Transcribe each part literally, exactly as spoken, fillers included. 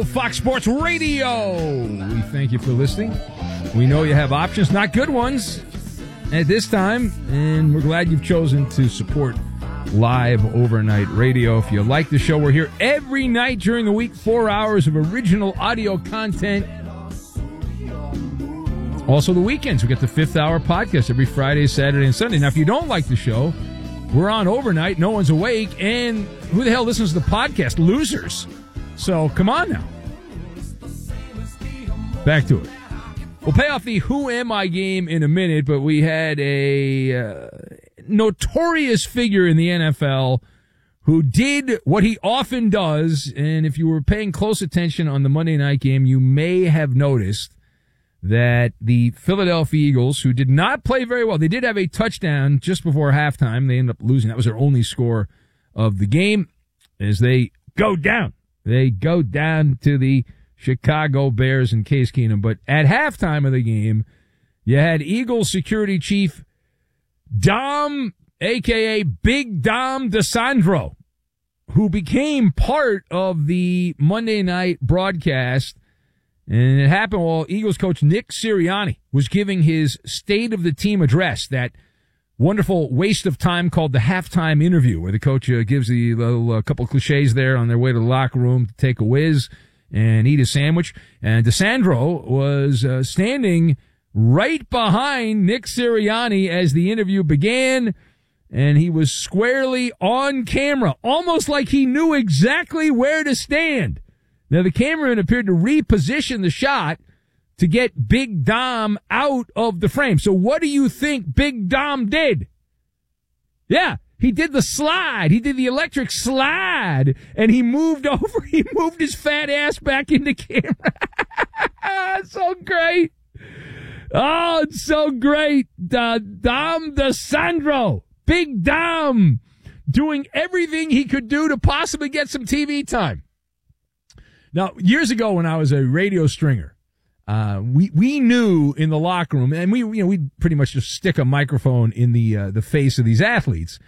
Fox Sports Radio. We thank you for listening. We know you have options, not good ones, at this time, and we're glad you've chosen to support live overnight radio. If you like the show, we're here every night during the week, four hours of original audio content. Also, the weekends, we get the fifth hour podcast every Friday, Saturday, and Sunday. Now, if you don't like the show, we're on overnight, no one's awake, and who the hell listens to the podcast? Losers. So, come on now. Back to it. We'll pay off the Who Am I game in a minute, but we had a uh, notorious figure in the N F L who did what he often does, and if you were paying close attention on the Monday night game, you may have noticed that the Philadelphia Eagles, who did not play very well, they did have a touchdown just before halftime. They ended up losing. That was their only score of the game as they go down. They go down to the Chicago Bears and Case Keenum. But at halftime of the game, you had Eagles security chief Dom, a k a. Big Dom DeSandro, who became part of the Monday night broadcast. And it happened while Eagles coach Nick Sirianni was giving his State of the Team address, that wonderful waste of time called the halftime interview, where the coach uh, gives the little uh, couple cliches there on their way to the locker room to take a whiz and eat a sandwich. And DeSandro was uh, standing right behind Nick Sirianni as the interview began, and he was squarely on camera, almost like he knew exactly where to stand. Now, the cameraman appeared to reposition the shot to get Big Dom out of the frame. So what do you think Big Dom did? Yeah, he did the slide. He did the electric slide, and he moved over. He moved his fat ass back into camera. So great. Oh, it's so great. Uh, Dom DeSandro, Big Dom, doing everything he could do to possibly get some T V time. Now, years ago when I was a radio stringer, uh, we, we knew in the locker room, and we, you know, we'd pretty much just stick a microphone in the, uh, the face of these athletes.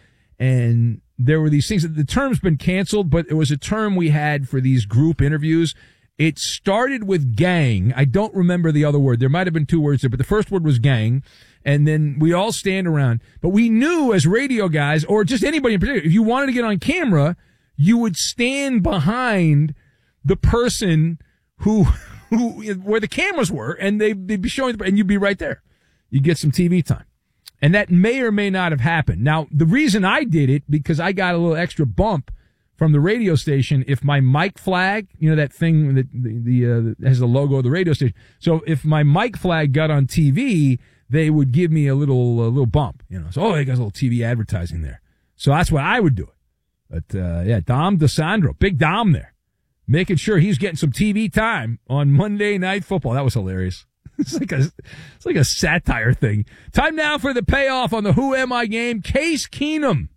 And there were these things that the term's been canceled, but it was a term we had for these group interviews. It started with gang. I don't remember the other word. There might have been two words there, but the first word was gang. And then we all stand around. But we knew as radio guys, or just anybody in particular, if you wanted to get on camera, you would stand behind the person who, who, where the cameras were, and they, they'd be showing, and you'd be right there. You'd get some T V time. And that may or may not have happened. Now, the reason I did it, because I got a little extra bump from the radio station if my mic flag, you know, that thing that the, the uh, that has the logo of the radio station. So if my mic flag got on T V, they would give me a little, a little bump, you know. So, oh, they got a little T V advertising there. So that's why I would do it. But, uh, yeah, Dom DeSandro, Big Dom there, making sure he's getting some T V time on Monday Night Football. That was hilarious. It's like a, it's like a satire thing. Time now for the payoff on the Who Am I game. Case Keenum,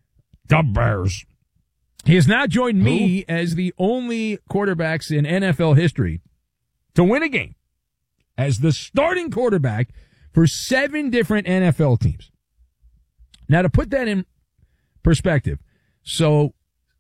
the Bears. He has now joined me Who? as the only quarterbacks in N F L history to win a game as the starting quarterback for seven different N F L teams. Now, to put that in perspective, so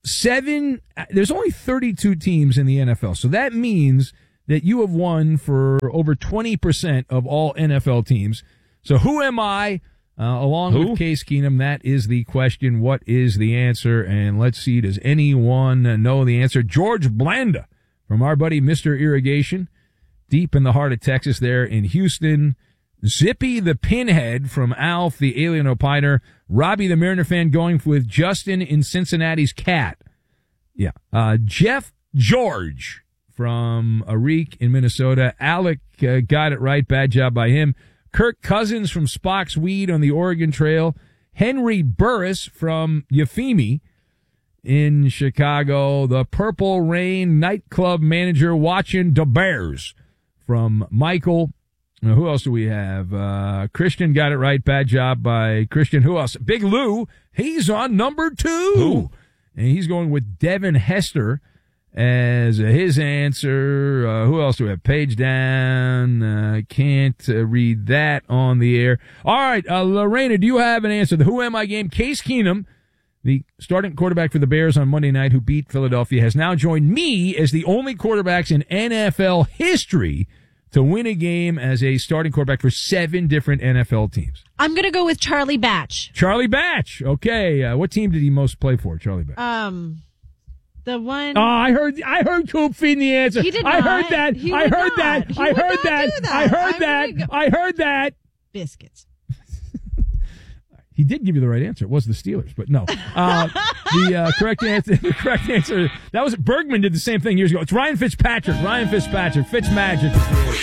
seven, there's only thirty-two teams in the N F L. So that means that you have won for over twenty percent of all N F L teams. So who am I, uh, along who? with Case Keenum? That is the question. What is the answer? And let's see, does anyone know the answer? George Blanda from our buddy Mister Irrigation, deep in the heart of Texas there in Houston. Zippy the Pinhead from Alf, the Alien Opiner. Robbie the Mariner fan going with Justin in Cincinnati's Cat. Yeah. Uh, Jeff George from Arik in Minnesota. Alec uh, got it right. Bad job by him. Kirk Cousins from Spock's Weed on the Oregon Trail. Henry Burris from Euphemie in Chicago. The Purple Rain nightclub manager watching the Bears from Michael. Now, who else do we have? Uh, Christian got it right. Bad job by Christian. Who else? Big Lou. He's on number two. Who? And he's going with Devin Hester as his answer. Uh, who else do we have? Page down. I uh, can't uh, read that on the air. All right, uh, Lorena, do you have an answer? The Who Am I game. Case Keenum the starting quarterback for the Bears on Monday night who beat Philadelphia, has now joined me as the only quarterbacks in N F L history to win a game as a starting quarterback for seven different N F L teams. I'm going to go with Charlie Batch. Charlie Batch. Okay. Uh, what team did he most play for, Charlie Batch? Um, the one. Oh, I heard I heard Coop feeding the answer. He did I not. heard that. He I would heard not. that. He I would heard not that. do that. I heard I'm that. gonna go- I heard that. Biscuits. He did give you the right answer. It was the Steelers, but no. Uh, the uh, correct answer. The correct answer. That was Bergman did the same thing years ago. It's Ryan Fitzpatrick. Ryan Fitzpatrick. Fitzmagic.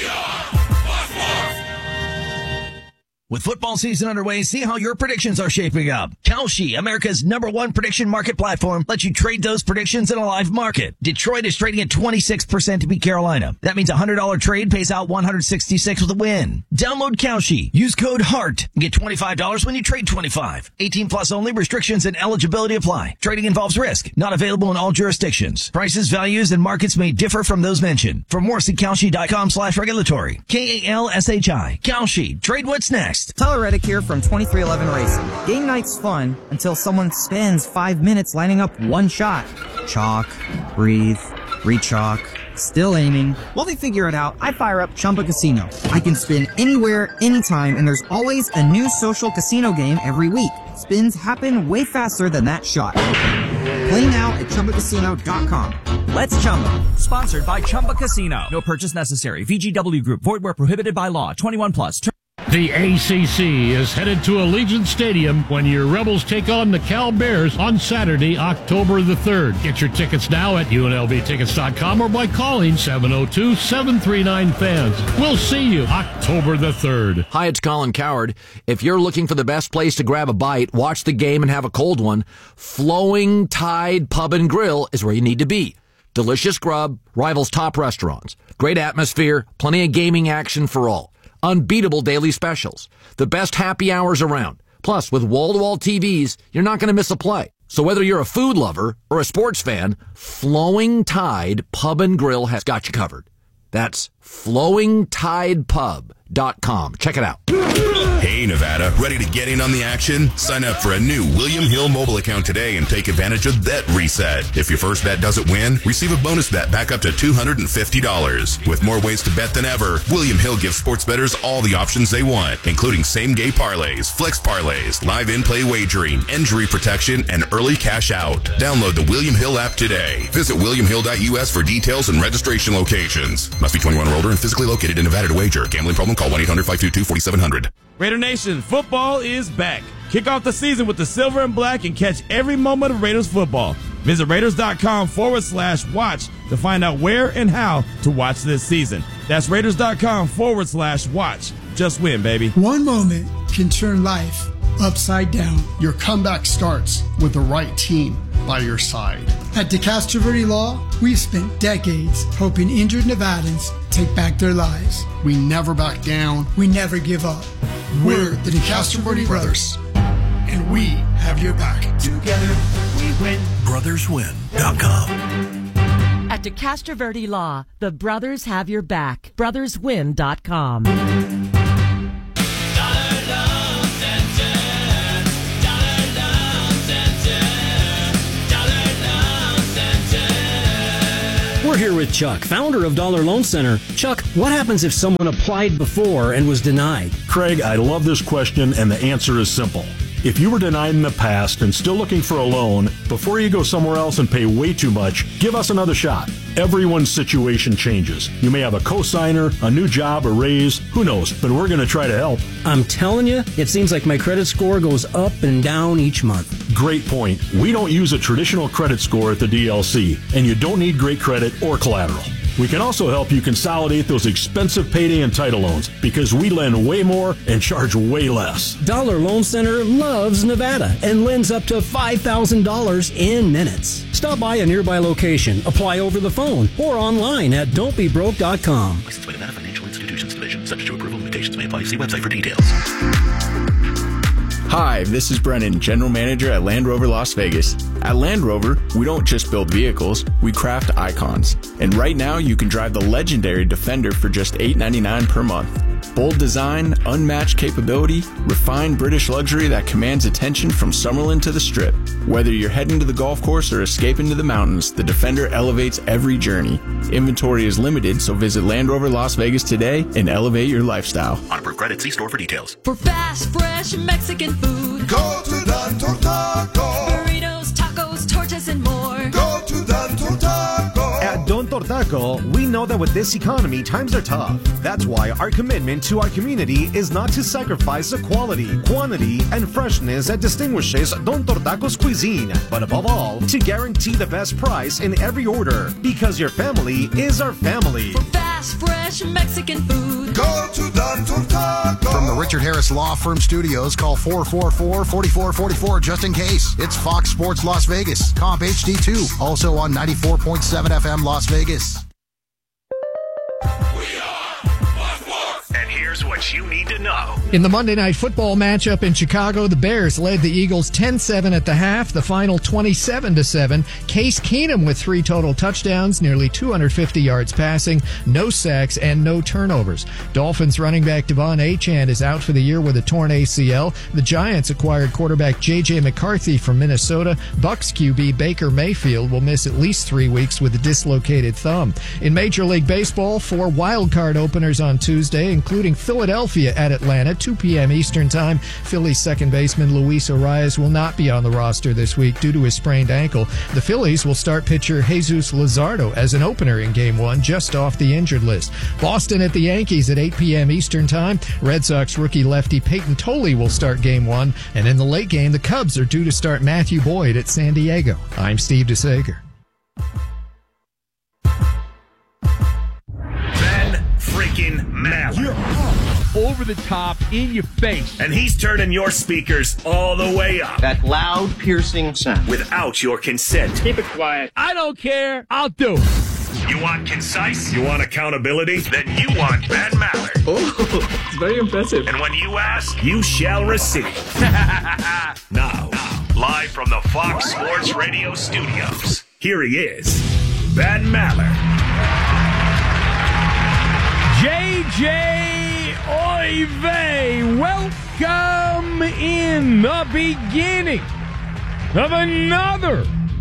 With football season underway, see how your predictions are shaping up. Kalshi, America's number one prediction market platform, lets you trade those predictions in a live market. Detroit is trading at twenty-six percent to beat Carolina. That means a one hundred dollars trade pays out one hundred sixty-six with a win. Download Kalshi. Use code HEART and get twenty-five dollars when you trade twenty-five. eighteen plus only. Restrictions and eligibility apply. Trading involves risk. Not available in all jurisdictions. Prices, values, and markets may differ from those mentioned. For more, see Kalshi.com slash regulatory. K A L S H I. Kalshi. Trade what's next. Tyler Reddick here from twenty-three eleven Racing. Game night's fun until someone spends five minutes lining up one shot. Chalk, breathe, re-chalk, still aiming. While they figure it out, I fire up Chumba Casino. I can spin anywhere, anytime, and there's always a new social casino game every week. Spins happen way faster than that shot. Play now at Chumba Casino dot com. Let's Chumba. Sponsored by Chumba Casino. No purchase necessary. V G W Group. Void where prohibited by law. twenty-one plus. The A C C is headed to Allegiant Stadium when your Rebels take on the Cal Bears on Saturday, October the third. Get your tickets now at U N L V tickets dot com or by calling seven oh two, seven three nine, fans. We'll see you October the third. Hi, it's Colin Coward. If you're looking for the best place to grab a bite, watch the game, and have a cold one, Flowing Tide Pub and Grill is where you need to be. Delicious grub, rivals top restaurants, great atmosphere, plenty of gaming action for all. Unbeatable daily specials. The best happy hours around. Plus, with wall-to-wall T Vs, you're not going to miss a play. So whether you're a food lover or a sports fan, Flowing Tide Pub and Grill has got you covered. That's flowing tide pub dot com. Check it out. Hey, Nevada, ready to get in on the action? Sign up for a new William Hill mobile account today and take advantage of Bet Reset. If your first bet doesn't win, receive a bonus bet back up to two hundred fifty dollars. With more ways to bet than ever, William Hill gives sports bettors all the options they want, including same-game parlays, flex parlays, live in-play wagering, injury protection, and early cash out. Download the William Hill app today. Visit william hill dot U S for details and registration locations. Must be twenty-one or older and physically located in Nevada to wager. Gambling problem? Call one eight hundred five two two four seven zero zero. Raider Nation, football is back. Kick off the season with the silver and black and catch every moment of Raiders football. Visit Raiders.com forward slash watch to find out where and how to watch this season. That's Raiders.com forward slash watch. Just win, baby. One moment can turn life upside down. Your comeback starts with the right team by your side. At DeCastro Verde Law, we've spent decades helping injured Nevadans take back their lives. We never back down. We never give up. We're the DeCastro Verde Brothers, and we have your back. Together we win. brothers win dot com. At DeCastro Verde Law, the brothers have your back. brothers win dot com. We're here with Chuck, founder of Dollar Loan Center. Chuck, what happens if someone applied before and was denied? Craig, I love this question, and the answer is simple. If you were denied in the past and still looking for a loan, before you go somewhere else and pay way too much, give us another shot. Everyone's situation changes. You may have a cosigner, a new job, a raise, who knows, but we're going to try to help. I'm telling you, it seems like my credit score goes up and down each month. Great point. We don't use a traditional credit score at the D L C, and you don't need great credit or collateral. We can also help you consolidate those expensive payday and title loans because we lend way more and charge way less. Dollar Loan Center loves Nevada and lends up to five thousand dollars in minutes. Stop by a nearby location, apply over the phone, or online at don't be broke dot com. Licensed by Nevada Financial Institutions Division. Subject to approval. Limitations may apply. See website for details. Hi, this is Brennan, General Manager at Land Rover Las Vegas. At Land Rover, we don't just build vehicles, we craft icons. And right now, you can drive the legendary Defender for just eight ninety-nine per month. Bold design, unmatched capability, refined British luxury that commands attention from Summerlin to the Strip. Whether you're heading to the golf course or escaping to the mountains, the Defender elevates every journey. Inventory is limited, so visit Land Rover Las Vegas today and elevate your lifestyle. On approved credit, see store for details. For fast, fresh Mexican food, Go to Don Tortaco. burritos, tacos, tortas, and more. Go to Don Tortaco. At Don Tortaco, we know that with this economy, times are tough. That's why our commitment to our community is not to sacrifice the quality, quantity, and freshness that distinguishes Don Tortaco's cuisine, but above all, to guarantee the best price in every order, because your family is our family. For fast, fresh Mexican food, Go to Don Tortaco. From the Richard Harris Law Firm Studios, call four four four, four four four four just in case. It's Fox Sports Las Vegas, Comp H D two, also on ninety-four point seven F M Las Vegas. And here's what you need to know. In the Monday Night Football matchup in Chicago, the Bears led the Eagles ten seven at the half, the final twenty-seven to seven. Case Keenum with three total touchdowns, nearly two hundred fifty yards passing, no sacks, and no turnovers. Dolphins running back Devon Achane is out for the year with a torn A C L. The Giants acquired quarterback J J McCarthy from Minnesota. Bucs Q B Baker Mayfield will miss at least three weeks with a dislocated thumb. In Major League Baseball, four wild card openers on Tuesday, including Philadelphia at Atlanta, two p.m. Eastern Time. Phillies second baseman Luis Arias will not be on the roster this week due to his sprained ankle. The Phillies will start pitcher Jesus Luzardo as an opener in Game one, just off the injured list. Boston at the Yankees at eight p.m. Eastern Time. Red Sox rookie lefty Peyton Tolley will start Game one. And in the late game, the Cubs are due to start Matthew Boyd at San Diego. I'm Steve DeSager. Ben freaking Maller. Over the top, in your face. And he's turning your speakers all the way up. That loud, piercing sound. Without your consent. Keep it quiet. I don't care. I'll do it. You want concise? You want accountability? Then you want Ben Maller. Oh, it's very impressive. And when you ask, you shall receive. Now, live from the Fox Sports Radio studios, here he is, Ben Maller. J J Oy vey, welcome in the beginning of another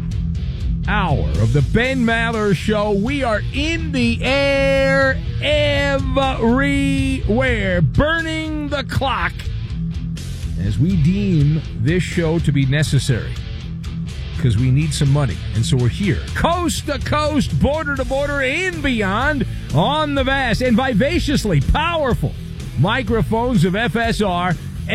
hour of the Ben Maller Show. We are in the air everywhere, burning the clock as we deem this show to be necessary because we need some money. And so we're here, coast to coast, border to border, and beyond on the vast and vivaciously powerful microphones of F S R,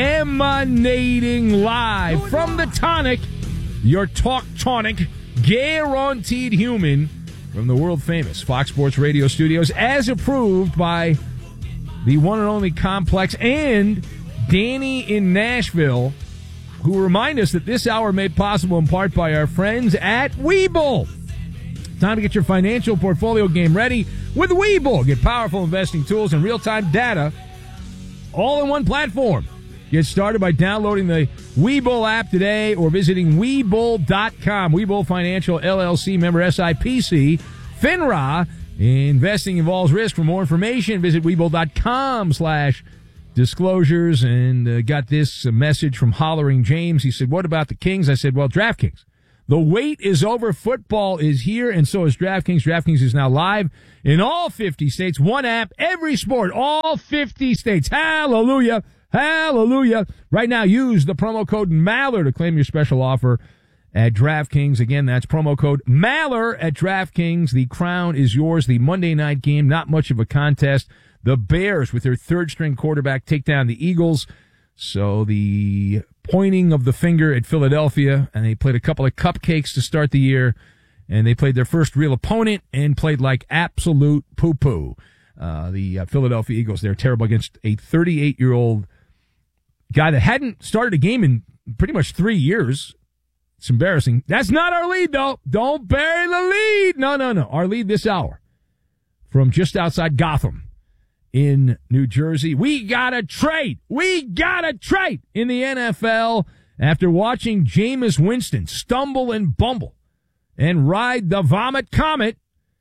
emanating live from the Tonic, your talk tonic, guaranteed human, from the world famous Fox Sports Radio studios, as approved by the one and only Complex and Danny in Nashville, who remind us that this hour made possible in part by our friends at Webull. Time to get your financial portfolio game ready with Webull. Get powerful investing tools and real-time data all in one platform. Get started by downloading the Webull app today or visiting Webull dot com. Webull Financial, L L C, member S I P C, FINRA. Investing involves risk. For more information, visit Webull dot com slash disclosures. And uh, got this uh, message from Hollering James. He said, what about the Kings? I said, well, DraftKings. The wait is over. Football is here, and so is DraftKings. DraftKings is now live in all fifty states. One app, every sport, all fifty states. Hallelujah. Hallelujah. Right now, use the promo code Maller to claim your special offer at DraftKings. Again, that's promo code Maller at DraftKings. The crown is yours. The Monday night game, not much of a contest. The Bears, with their third-string quarterback, take down the Eagles. So the pointing of the finger at Philadelphia, and they played a couple of cupcakes to start the year, and they played their first real opponent and played like absolute poo-poo. Uh, the uh, Philadelphia Eagles, they're terrible against a thirty-eight-year-old guy that hadn't started a game in pretty much three years. It's embarrassing. That's not our lead, though. Don't bury the lead. No, no, no. Our lead this hour from just outside Gotham in New Jersey. We got a trade. We got a trade in the N F L after watching Jameis Winston stumble and bumble and ride the vomit comet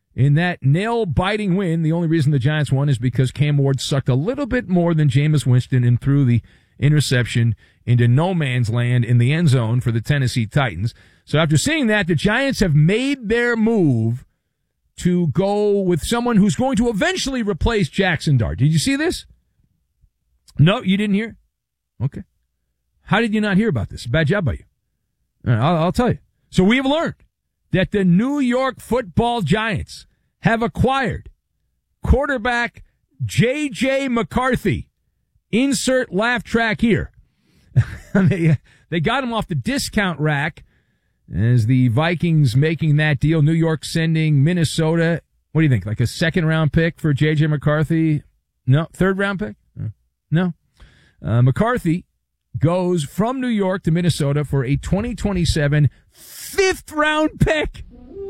in that nail-biting win. The only reason the Giants won is because Cam Ward sucked a little bit more than Jameis Winston and threw the interception into no man's land in the end zone for the Tennessee Titans. So after seeing that, the Giants have made their move to go with someone who's going to eventually replace Jackson Dart. Did you see this? No, you didn't hear? Okay. How did you not hear about this? Bad job by you. All right, I'll, I'll tell you. So we have learned that the New York Football Giants have acquired quarterback J J McCarthy. Insert laugh track here. they, they got him off the discount rack as the Vikings making that deal. New York sending Minnesota, what do you think, like a second round pick for J J McCarthy? No. Third round pick? No. Uh, McCarthy goes from New York to Minnesota for a twenty twenty-seven fifth round pick.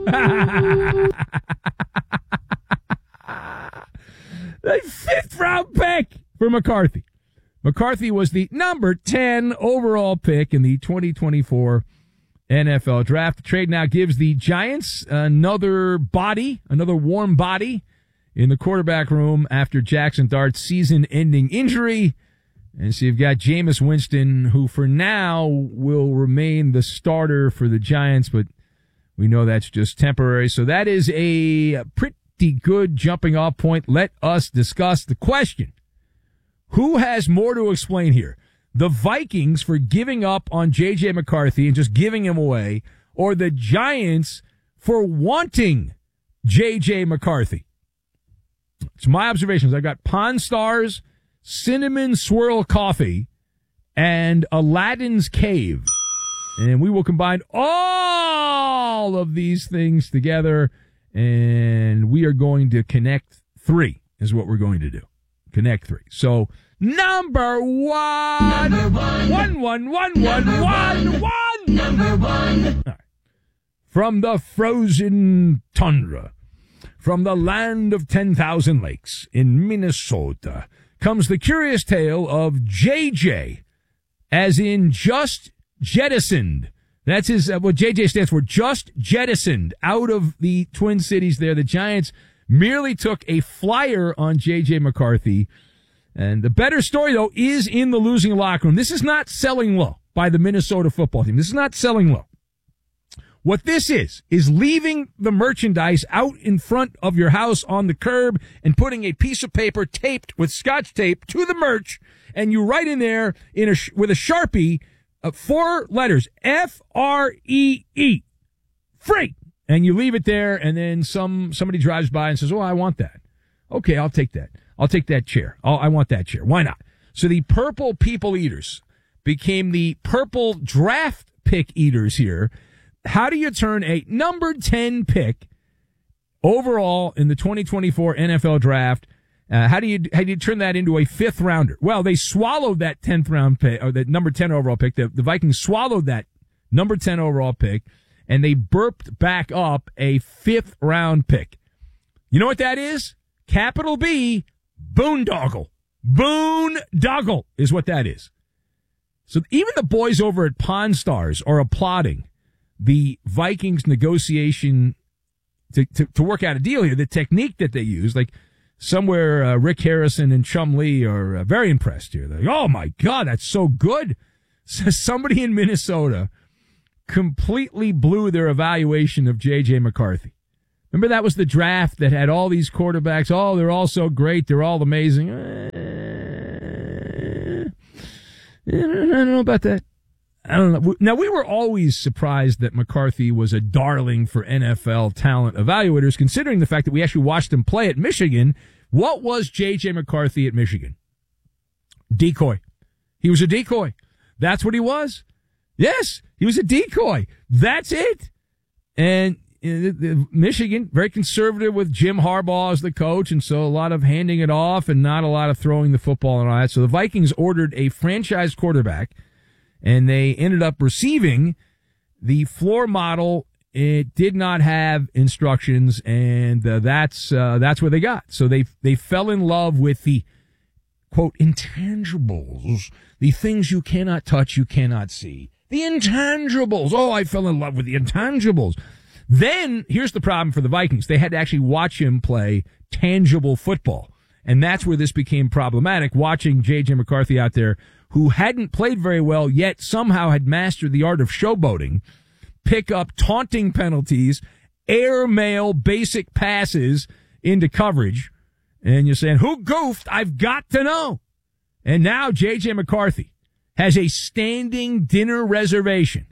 The fifth round pick for McCarthy. McCarthy was the number ten overall pick in the twenty twenty-four N F L draft. The trade now gives the Giants another body, another warm body in the quarterback room after Jackson Dart's season-ending injury. And so you've got Jameis Winston, who for now will remain the starter for the Giants, but we know that's just temporary. So that is a pretty good jumping off point. Let us discuss the question. Who has more to explain here? The Vikings for giving up on J J McCarthy and just giving him away, or the Giants for wanting J J McCarthy? It's my observations. I got Pawn Stars, Cinnamon Swirl Coffee, and Aladdin's Cave. And we will combine all of these things together, and we are going to connect three is what we're going to do. Connect three. So, number one. Number one. One, one, one, number one, one, one. Number one. All right. From the frozen tundra, from the land of ten thousand lakes in Minnesota, comes the curious tale of J J, as in just jettisoned. That's his, uh, what J J stands for, just jettisoned out of the Twin Cities there. The Giants merely took a flyer on J J McCarthy. And the better story, though, is in the losing locker room. This is not selling low by the Minnesota football team. This is not selling low. What this is, is leaving the merchandise out in front of your house on the curb and putting a piece of paper taped with Scotch tape to the merch, and you write in there in a with a Sharpie uh, four letters, F R E E, free. And you leave it there, and then some somebody drives by and says, oh, I want that. Okay, I'll take that. I'll take that chair. I'll, I want that chair. Why not? So the purple people eaters became the purple draft pick eaters here. How do you turn a number ten pick overall in the twenty twenty-four N F L draft? Uh, how do you how do you turn that into a fifth rounder? Well, they swallowed that tenth round pick, or the number ten overall pick. The, the Vikings swallowed that number ten overall pick, and they burped back up a fifth round pick. You know what that is? Capital B, boondoggle. Boondoggle is what that is. So even the boys over at Pawn Stars are applauding the Vikings negotiation to, to, to work out a deal here. The technique that they use, like somewhere uh, Rick Harrison and Chum Lee are uh, very impressed here. They're like, oh my God, that's so good. So somebody in Minnesota completely blew their evaluation of J J McCarthy. Remember that was the draft that had all these quarterbacks. Oh, they're all so great. They're all amazing. Uh, I don't know about that. I don't know. Now, we were always surprised that McCarthy was a darling for N F L talent evaluators, considering the fact that we actually watched him play at Michigan. What was J J McCarthy at Michigan? Decoy. He was a decoy. That's what he was. Yes, he was a decoy. That's it. And Michigan, very conservative with Jim Harbaugh as the coach, and so a lot of handing it off and not a lot of throwing the football and all that. So the Vikings ordered a franchise quarterback, and they ended up receiving the floor model. It did not have instructions, and uh, that's uh, that's what they got. So they they fell in love with the, quote, intangibles, the things you cannot touch, you cannot see. The intangibles. Oh, I fell in love with the intangibles. Then, here's the problem for the Vikings. They had to actually watch him play tangible football. And that's where this became problematic, watching J J. McCarthy out there, who hadn't played very well, yet somehow had mastered the art of showboating, pick up taunting penalties, airmail basic passes into coverage. And you're saying, who goofed? I've got to know. And now J J. McCarthy has a standing dinner reservation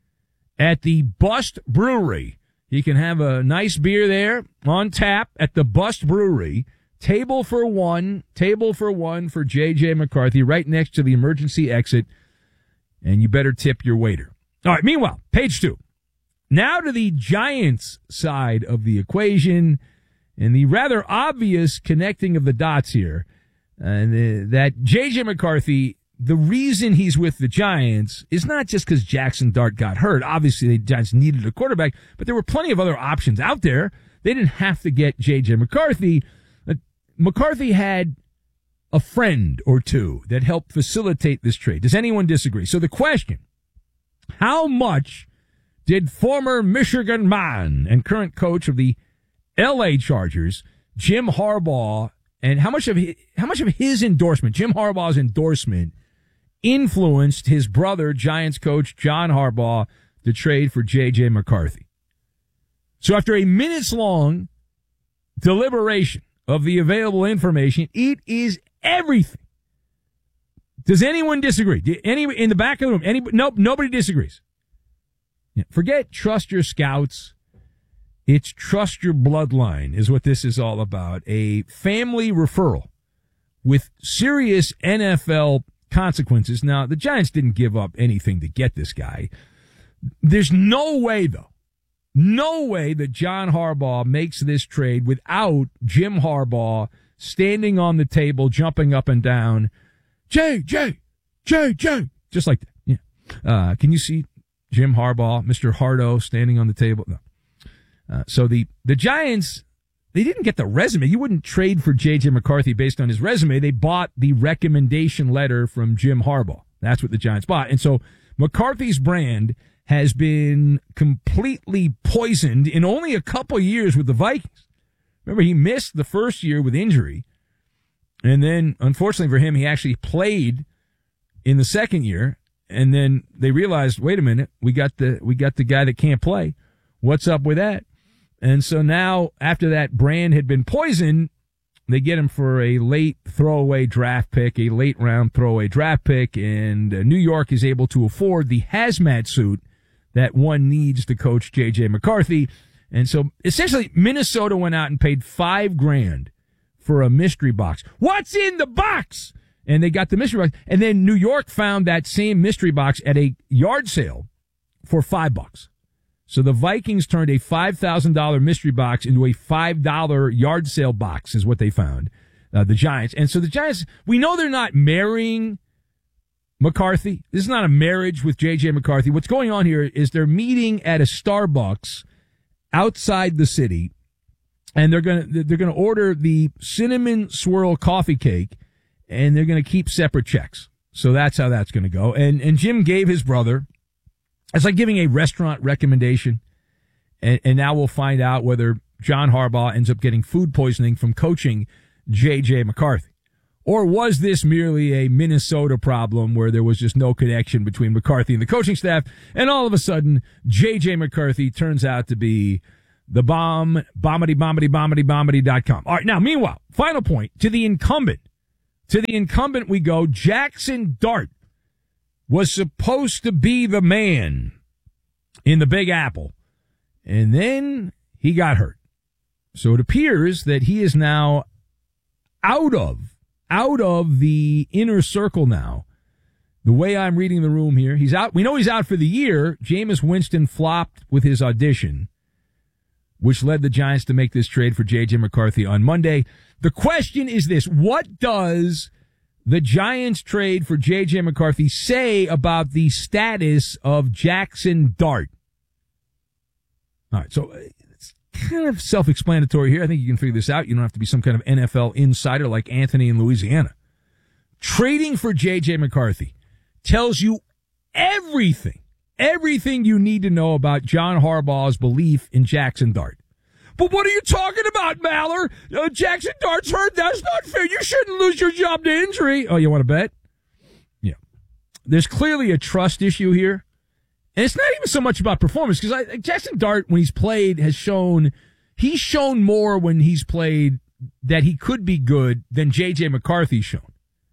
at the Bust Brewery. He can have a nice beer there on tap at the Bust Brewery. Table for one, table for one for J J. McCarthy right next to the emergency exit. And you better tip your waiter. All right, meanwhile, page two. Now to the Giants side of the equation and the rather obvious connecting of the dots here. And uh, that J J. McCarthy, the reason he's with the Giants is not just because Jackson Dart got hurt. Obviously, the Giants needed a quarterback, but there were plenty of other options out there. They didn't have to get J J. McCarthy. Uh, McCarthy had a friend or two that helped facilitate this trade. Does anyone disagree? So the question, how much did former Michigan man and current coach of the L A Chargers, Jim Harbaugh, and how much of his, how much of his endorsement, Jim Harbaugh's endorsement, influenced his brother, Giants coach John Harbaugh, to trade for J J. McCarthy? So after a minutes-long deliberation of the available information, it is everything. Does anyone disagree? Any in the back of the room? Any? Nope. Nobody disagrees. Yeah, forget trust your scouts. It's trust your bloodline is what this is all about. A family referral with serious N F L consequences. Now, the Giants didn't give up anything to get this guy. There's no way, though, no way that John Harbaugh makes this trade without Jim Harbaugh standing on the table, jumping up and down. J, J, J, J, just like that. Yeah. Uh, can you see Jim Harbaugh, Mister Hardo, standing on the table? No. Uh, so the, the Giants, they didn't get the resume. You wouldn't trade for J J. McCarthy based on his resume. They bought the recommendation letter from Jim Harbaugh. That's what the Giants bought. And so McCarthy's brand has been completely poisoned in only a couple years with the Vikings. Remember, he missed the first year with injury. And then, unfortunately for him, he actually played in the second year. And then they realized, wait a minute, we got the, we got the guy that can't play. What's up with that? And so now, after that brand had been poisoned, they get him for a late throwaway draft pick, a late round throwaway draft pick, and uh, New York is able to afford the hazmat suit that one needs to coach J J. McCarthy. And so, essentially, Minnesota went out and paid five grand for a mystery box. What's in the box? And they got the mystery box. And then New York found that same mystery box at a yard sale for five bucks. So the Vikings turned a five thousand dollars mystery box into a five dollars yard sale box is what they found, uh, the Giants. And so the Giants, we know they're not marrying McCarthy. This is not a marriage with J J. McCarthy. What's going on here is they're meeting at a Starbucks outside the city, and they're going to they're going to order the cinnamon swirl coffee cake, and they're going to keep separate checks. So that's how that's going to go. And and Jim gave his brother, it's like giving a restaurant recommendation, and, and now we'll find out whether John Harbaugh ends up getting food poisoning from coaching J J. McCarthy. Or was this merely a Minnesota problem where there was just no connection between McCarthy and the coaching staff, and all of a sudden, J J. McCarthy turns out to be the bomb, bombity, bombity, bombity, bombity dot com. All right, now, meanwhile, final point, to the incumbent. To the incumbent we go. Jackson Dart was supposed to be the man in the Big Apple, and then he got hurt. So it appears that he is now out of, out of the inner circle now. The way I'm reading the room here, he's out. We know he's out for the year. Jameis Winston flopped with his audition, which led the Giants to make this trade for J J. McCarthy on Monday. The question is this: what does the Giants trade for J J. McCarthy say about the status of Jackson Dart? All right, so it's kind of self-explanatory here. I think you can figure this out. You don't have to be some kind of N F L insider like Anthony in Louisiana. Trading for J J. McCarthy tells you everything, everything you need to know about John Harbaugh's belief in Jackson Dart. But what are you talking about, Maller? Uh, Jackson Dart's hurt. That's not fair. You shouldn't lose your job to injury. Oh, you want to bet? Yeah. There's clearly a trust issue here. And it's not even so much about performance, because Jackson Dart, when he's played, has shown, he's shown more when he's played that he could be good than J J McCarthy's shown.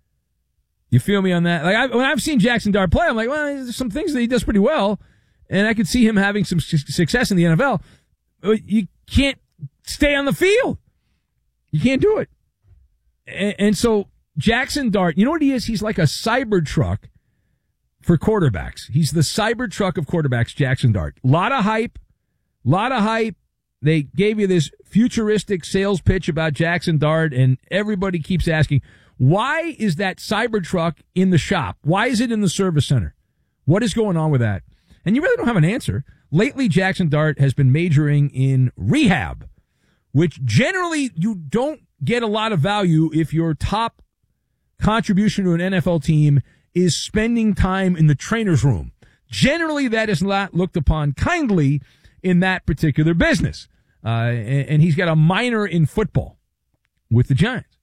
You feel me on that? Like I, when I've seen Jackson Dart play, I'm like, well, there's some things that he does pretty well, and I could see him having some su- success in the N F L. But you can't stay on the field. You can't do it. And, and so Jackson Dart, you know what he is? He's like a Cybertruck for quarterbacks. He's the Cybertruck of quarterbacks, Jackson Dart. A lot of hype. A lot of hype. They gave you this futuristic sales pitch about Jackson Dart, and everybody keeps asking, why is that Cybertruck in the shop? Why is it in the service center? What is going on with that? And you really don't have an answer. Lately, Jackson Dart has been majoring in rehab, which generally you don't get a lot of value if your top contribution to an N F L team is spending time in the trainer's room. Generally, that is not looked upon kindly in that particular business. Uh, and, and he's got a minor in football with the Giants.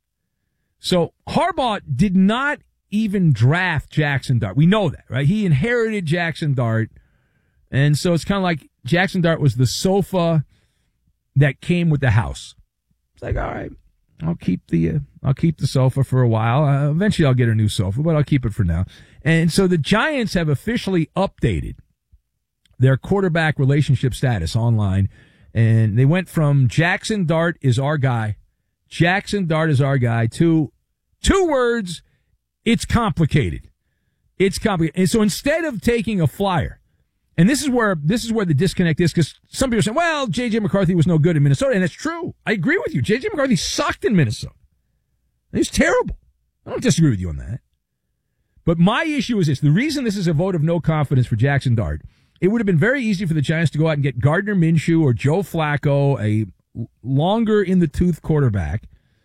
So Harbaugh did not even draft Jackson Dart. We know that, right? He inherited Jackson Dart. And so it's kind of like Jackson Dart was the sofa that came with the house. It's like, all right, I'll keep the uh, I'll keep the sofa for a while. Uh, eventually, I'll get a new sofa, but I'll keep it for now. And so the Giants have officially updated their quarterback relationship status online, and they went from Jackson Dart is our guy, Jackson Dart is our guy, to two words, it's complicated. It's complicated. And so instead of taking a flyer, and this is where this is where the disconnect is, because some people are saying, well, J J McCarthy was no good in Minnesota, and that's true. I agree with you. J J McCarthy sucked in Minnesota. He was terrible. I don't disagree with you on that. But my issue is this. The reason this is a vote of no confidence for Jackson Dart, it would have been very easy for the Giants to go out and get Gardner Minshew or Joe Flacco, a longer in the tooth quarterback,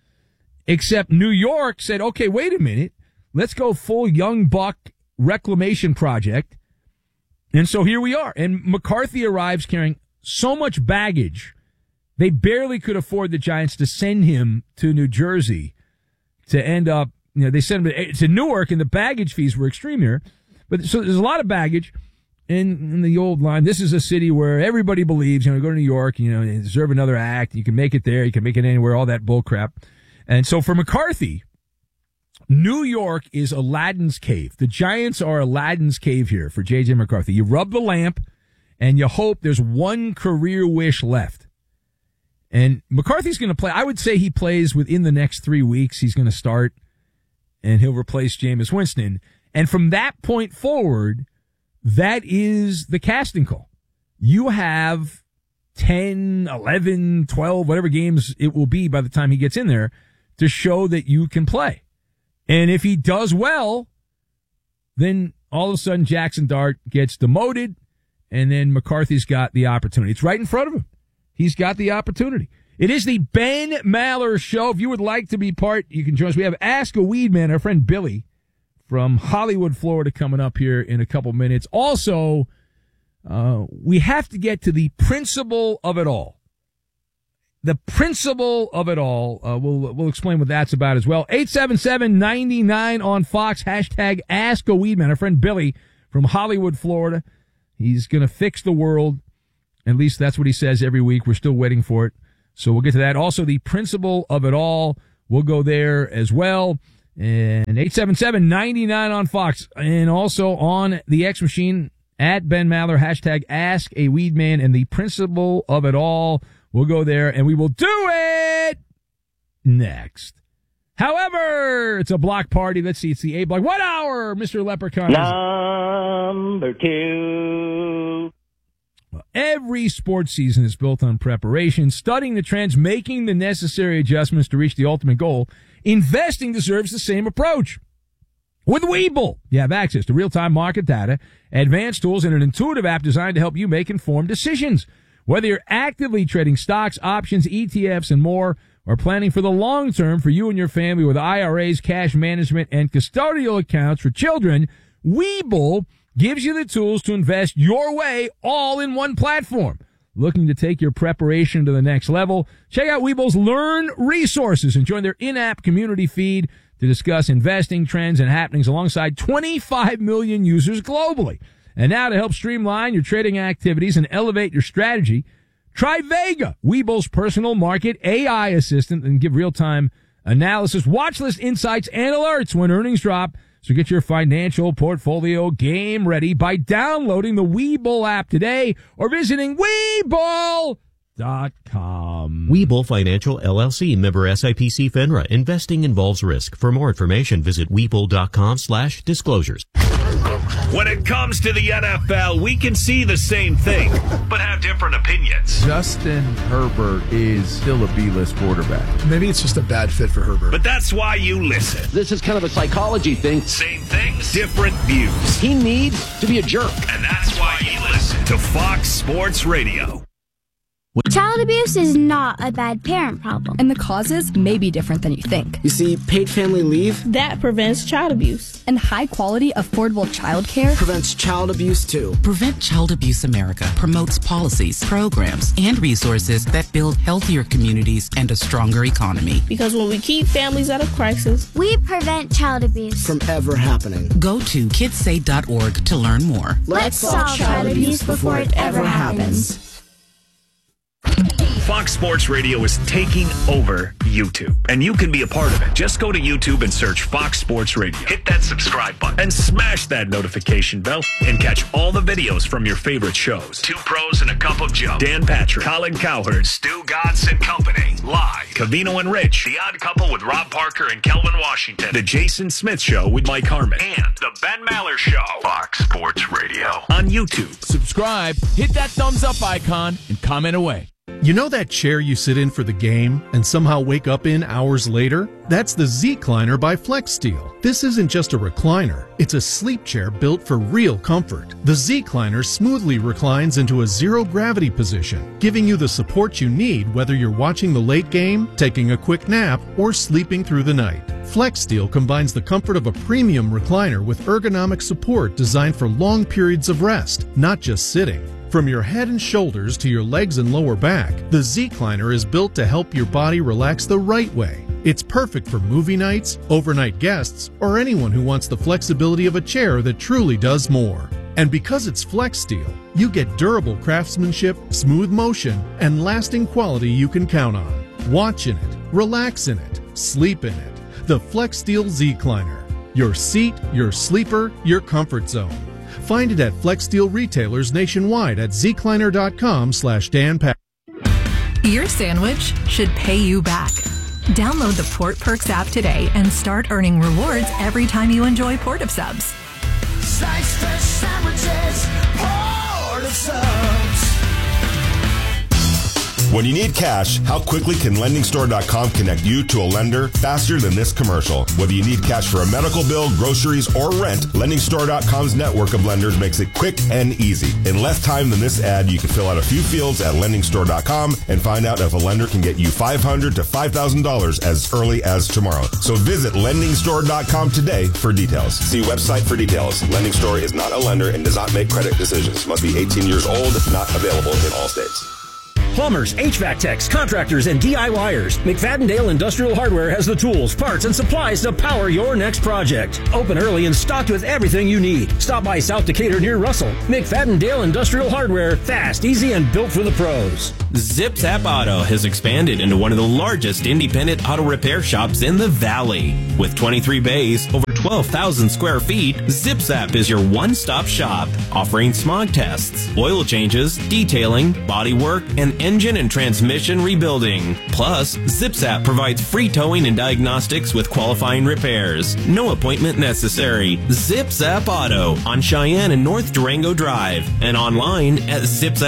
except New York said, okay, wait a minute. Let's go full young buck reclamation project. And so here we are. And McCarthy arrives carrying so much baggage, they barely could afford the Giants to send him to New Jersey to end up, you know, they sent him to, to Newark, and the baggage fees were extreme here. But so there's a lot of baggage. In, in the old line, this is a city where everybody believes, you know, you go to New York, you know, you deserve another act. You can make it there. You can make it anywhere, all that bull crap. And so for McCarthy, New York is Aladdin's cave. The Giants are Aladdin's cave here for J J McCarthy. You rub the lamp and you hope there's one career wish left. And McCarthy's going to play. I would say he plays within the next three weeks. He's going to start and he'll replace Jameis Winston. And from that point forward, that is the casting call. You have ten, eleven, twelve, whatever games it will be by the time he gets in there to show that you can play. And if he does well, then all of a sudden Jackson Dart gets demoted, and then McCarthy's got the opportunity. It's right in front of him. He's got the opportunity. It is the Ben Maller Show. If you would like to be part, you can join us. We have Ask a Weed Man, our friend Billy from Hollywood, Florida, coming up here in a couple minutes. Also, uh, we have to get to the principle of it all. The principle of it all. Uh, we'll we'll explain what that's about as well. eight seven seven, nine nine on Fox. Hashtag Ask a Weedman. Our friend Billy from Hollywood, Florida. He's going to fix the world. At least that's what he says every week. We're still waiting for it. So we'll get to that. Also, the principle of it all. We'll go there as well. And eight seven seven, nine nine on Fox. And also on the X Machine at Ben Maller. Hashtag Ask a Weedman. And the principle of it all. We'll go there, and we will do it next. However, it's a block party. Let's see. It's the A block. What hour, Mister Leprechaun? Number two. Well, every sports season is built on preparation, studying the trends, making the necessary adjustments to reach the ultimate goal. Investing deserves the same approach. With Webull, you have access to real-time market data, advanced tools, and an intuitive app designed to help you make informed decisions. Whether you're actively trading stocks, options, E T Fs, and more, or planning for the long term for you and your family with I R As, cash management, and custodial accounts for children, Webull gives you the tools to invest your way all in one platform. Looking to take your preparation to the next level? Check out Webull's Learn Resources and join their in-app community feed to discuss investing trends and happenings alongside twenty-five million users globally. And now to help streamline your trading activities and elevate your strategy, try Vega, Webull's personal market A I assistant, and give real-time analysis, watch list insights, and alerts when earnings drop. So get your financial portfolio game ready by downloading the Webull app today or visiting Webull dot com. Webull Financial L L C, member S I P C FINRA. Investing involves risk. For more information, visit Webull dot com slash disclosures. When it comes to the N F L, we can see the same thing, but have different opinions. Justin Herbert is still a B-list quarterback. Maybe it's just a bad fit for Herbert. But that's why you listen. This is kind of a psychology thing. Same things, different views. He needs to be a jerk. And that's why you listen to Fox Sports Radio. Child abuse is not a bad parent problem. And the causes may be different than you think. You see, paid family leave, that prevents child abuse. And high-quality, affordable child care prevents child abuse, too. Prevent Child Abuse America promotes policies, programs, and resources that build healthier communities and a stronger economy. Because when we keep families out of crisis, we prevent child abuse from ever happening. Go to kids say dot org to learn more. Let's solve child abuse before it ever happens. Fox Sports Radio is taking over YouTube, and you can be a part of it. Just go to YouTube and search Fox Sports Radio. Hit that subscribe button and smash that notification bell and catch all the videos from your favorite shows. Two Pros and a Cup of Joe, Dan Patrick, Colin Cowherd, Stu Godson and Company, Live, Covino and Rich, The Odd Couple with Rob Parker and Kelvin Washington, The Jason Smith Show with Mike Harmon, and The Ben Maller Show. Fox Sports Radio on YouTube. Subscribe, hit that thumbs up icon, and comment away. You know that chair you sit in for the game and somehow wake up in hours later? That's the Z-Cliner by FlexSteel. This isn't just a recliner. It's a sleep chair built for real comfort. The Z-Cliner smoothly reclines into a zero-gravity position, giving you the support you need whether you're watching the late game, taking a quick nap, or sleeping through the night. FlexSteel combines the comfort of a premium recliner with ergonomic support designed for long periods of rest, not just sitting. From your head and shoulders to your legs and lower back, the Z-Cliner is built to help your body relax the right way. It's perfect for movie nights, overnight guests, or anyone who wants the flexibility of a chair that truly does more. And because it's FlexSteel, you get durable craftsmanship, smooth motion, and lasting quality you can count on. Watch in it, relax in it, sleep in it. The FlexSteel Z-Cliner. Your seat, your sleeper, your comfort zone. Find it at FlexSteel retailers nationwide at zcliner.com slash Dan Pat. Your sandwich should pay you back. Download the Port Perks app today and start earning rewards every time you enjoy Port of Subs. Slice fresh sandwiches, Port of Subs. When you need cash, how quickly can lending store dot com connect you to a lender faster than this commercial? Whether you need cash for a medical bill, groceries, or rent, lending store dot com's network of lenders makes it quick and easy. In less time than this ad, you can fill out a few fields at lending store dot com and find out if a lender can get you five hundred dollars to five thousand dollars as early as tomorrow. So visit lending store dot com today for details. See website for details. Lending Store is not a lender and does not make credit decisions. Must be eighteen years old. Not available in all states. Plumbers, H V A C techs, contractors, and D I Y ers. McFadden-Dale Industrial Hardware has the tools, parts, and supplies to power your next project. Open early and stocked with everything you need. Stop by South Decatur near Russell. McFadden-Dale Industrial Hardware. Fast, easy, and built for the pros. ZipZap Auto has expanded into one of the largest independent auto repair shops in the Valley. With twenty-three bays, over twelve thousand square feet, ZipZap is your one-stop shop, offering smog tests, oil changes, detailing, body work, and engine and transmission rebuilding. Plus, ZipZap provides free towing and diagnostics with qualifying repairs. No appointment necessary. ZipZap Auto on Cheyenne and North Durango Drive and online at zipzap